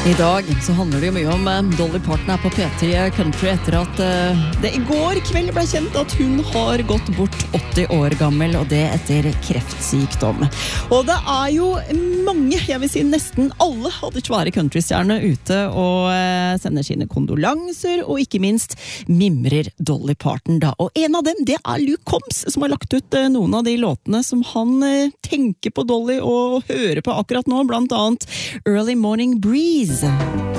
I dag så handler det jo mye om Dolly Parton på P3 Country etter at det I går kveld ble kjent at hun har gått bort 80 år gammel, og det etter kreftsykdom. Og det jo mange, jeg vil si nesten alle av de svære countrystjernene ute og sender sine kondolanser, og ikke minst mimrer Dolly Parton da. Og en av dem, det Luke Combs, som har lagt ut noen av de låtene som han tenker på Dolly og hører på akkurat nå, blant annet Early Morning Breeze.